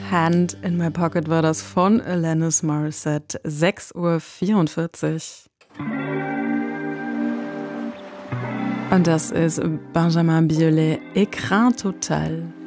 Hand in My Pocket war das von Alanis Morissette, 6:44 Uhr. Und das ist Benjamin Biolay, Écran total.